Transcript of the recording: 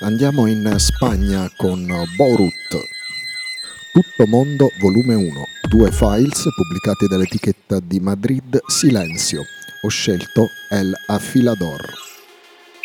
Andiamo in Spagna con Borut, Tutto Mondo volume 1, 2 files pubblicati dall'etichetta di Madrid Silencio. Ho scelto El Afilador.